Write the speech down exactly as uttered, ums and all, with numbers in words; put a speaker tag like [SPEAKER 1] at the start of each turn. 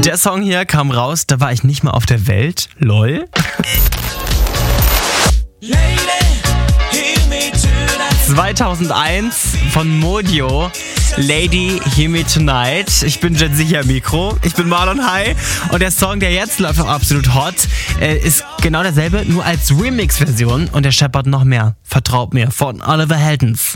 [SPEAKER 1] Der Song hier kam raus, da war ich nicht mal auf der Welt. Lol. zweitausendeins von Modio. Lady, Hear Me Tonight. Ich bin Gen sicher Mikro. Ich bin Marlon High. Und der Song, der jetzt läuft, auch absolut hot, äh, ist genau derselbe, nur als Remix-Version. Und der scheppert noch mehr. Vertraut mir. Von Oliver Heldens.